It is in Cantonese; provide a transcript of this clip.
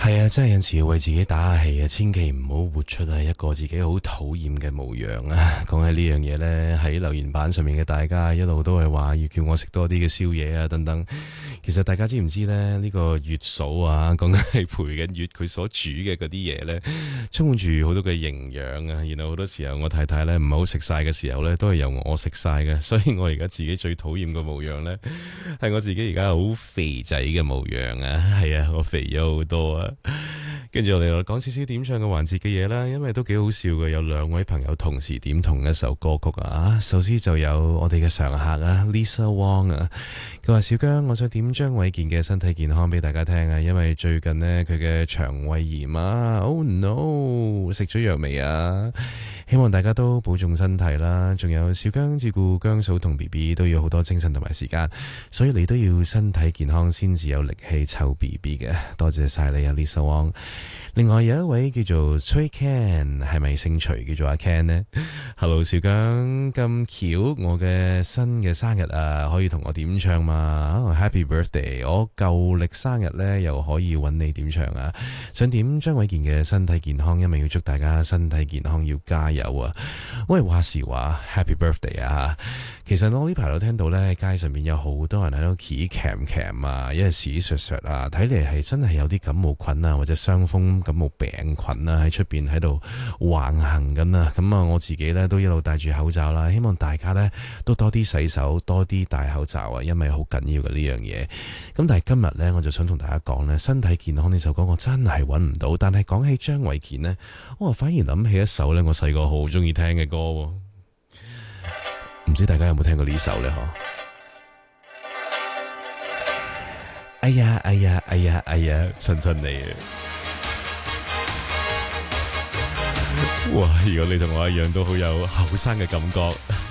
係啊，真係有時要為自己打下氣啊，千祈唔好活出係一個自己好討厭嘅模樣啊！講起呢樣嘢呢，喺留言板上面嘅大家一路都係話要叫我食多啲嘅宵夜啊等等。其實大家知唔知呢？呢個月嫂啊，講緊係陪緊月佢所煮嘅嗰啲嘢呢，充滿住好多嘅營養啊！然後好多時候我太太呢唔係好食晒嘅時候呢，都係由我食晒嘅。所以我而家自己最討厭嘅模樣呢，係我自己而家好肥仔嘅模樣啊！係啊，我肥咗好多啊！跟住我哋講少少點唱嘅環節嘅嘢啦，因為都幾好笑嘅，有兩位朋友同時點同一首歌曲啊！首先就有我哋嘅常客啊 Lisa Wong 啊，佢話小姜，我想點張衛健嘅身體健康俾大家聽啊，因為最近呢，佢嘅腸胃炎啊 ，Oh no， 食咗藥未啊？希望大家都保重身體啦，仲有小姜照顧姜嫂同 BB 都要好多精神同埋時間，所以你都要身體健康先至有力氣湊 BB 嘅，多謝晒你啊 Lisa Wong。另外有一位叫做崔 Ken， 係咪姓徐叫做阿 Ken 呢？ Hello 小姜，咁巧我嘅新嘅生日啊，可以同我點唱嘛？Happy birthday！ 我舊歷生日呢，又可以揾你點唱啊？想點張衛健嘅身體健康，因為要祝大家身體健康，要加油啊！喂，話時話 Happy birthday 啊！其實我呢排都聽到呢，街上面有好多人喺度企 cam 啊，一係屎削削啊，睇嚟係真係有啲感冒菌啊，或者傷風感冒病菌啊喺出邊喺度橫行緊啊！咁啊，我自己呢都一路戴住口罩啦，希望大家呢都多啲洗手，多啲戴口罩啊，因為好緊要嘅呢樣嘢。咁但係今日呢，我就想同大家講呢，身體健康呢首歌我真係揾唔到，但係講起張衛健呢，我反而諗起一首呢我細個好中意聽嘅歌喎。唔知大家有冇聽過呢首呢？哎呀哎呀哎呀哎呀，親親你啊！哇！如果你同我一樣都好有後生嘅感覺。